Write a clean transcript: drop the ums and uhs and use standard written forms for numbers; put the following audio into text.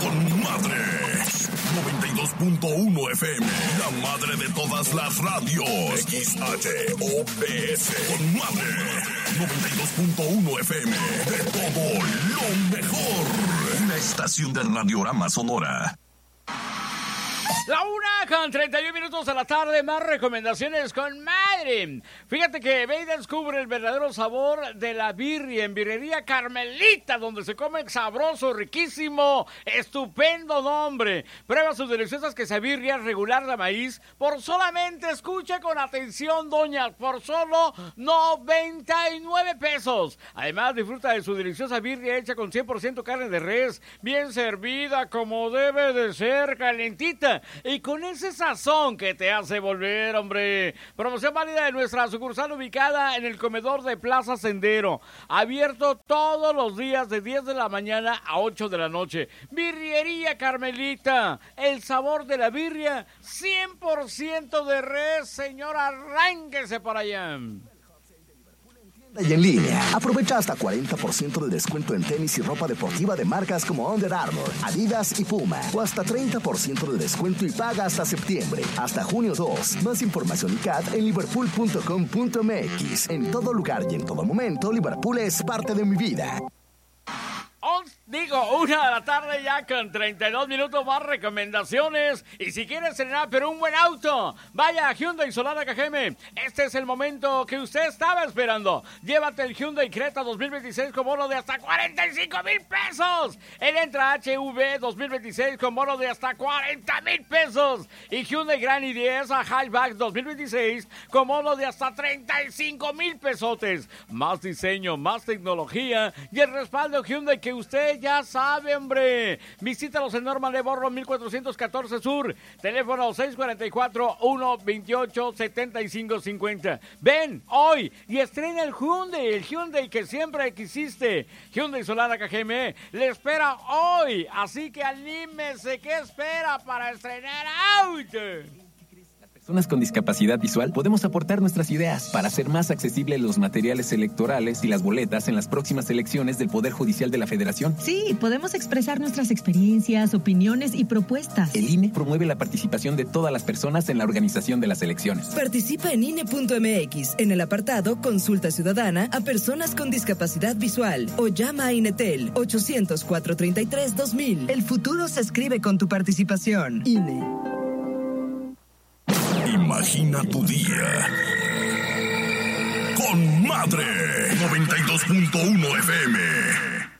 con madre. 92.1 FM, la madre de todas las radios. XHOPS, con madre. 92.1 FM, de todo lo mejor. Una estación de Radiorama Sonora. La 1:31 de la tarde, más recomendaciones con madre. Fíjate que ve y descubre el verdadero sabor de la birria en Birrería Carmelita, donde se come sabroso, riquísimo, estupendo nombre. Prueba sus deliciosas quesabirrias regular de maíz por solamente, escuche con atención, doña, por solo 99 pesos. Además, disfruta de su deliciosa birria hecha con 100% carne de res, bien servida como debe de ser, calentita. Y con ese sazón que te hace volver, hombre. Promoción válida de nuestra sucursal ubicada en el comedor de Plaza Sendero. Abierto todos los días de 10 de la mañana a 8 de la noche. Birrería Carmelita. El sabor de la birria, 100% de res. Señor, arránquese para allá. Y en línea, aprovecha hasta 40% de descuento en tenis y ropa deportiva de marcas como Under Armour, Adidas y Puma, o hasta 30% de descuento y paga hasta septiembre, hasta junio 2. Más información y CAT en liverpool.com.mx. En todo lugar y en todo momento, Liverpool es parte de mi vida. 1 de la tarde ya con 32 minutos, más recomendaciones. Y si quieres estrenar pero un buen auto, vaya a Hyundai Solana KGM. Este es el momento que usted estaba esperando. Llévate el Hyundai Creta 2026 con bono de hasta 45,000 pesos. El Entra HV 2026 con bono de hasta 40,000 pesos. Y Hyundai Grand i10 a Highback 2026 con bono de hasta 35,000 pesotes. Más diseño, más tecnología y el respaldo Hyundai que usted ya sabe, hombre. Visítalos en Norma de Borro 1414 Sur. Teléfono 644-128-7550. Ven hoy y estrena el Hyundai que siempre quisiste. Hyundai Solana KGM le espera hoy. Así que anímese. ¿Qué espera para estrenar auto? Personas con discapacidad visual podemos aportar nuestras ideas para hacer más accesibles los materiales electorales y las boletas en las próximas elecciones del Poder Judicial de la Federación. Sí, podemos expresar nuestras experiencias, opiniones y propuestas. El INE promueve la participación de todas las personas en la organización de las elecciones. Participa en INE.mx en el apartado Consulta Ciudadana a personas con discapacidad visual o llama a INETEL 800-433-2000. El futuro se escribe con tu participación. INE. Imagina tu día con madre. 92.1 FM.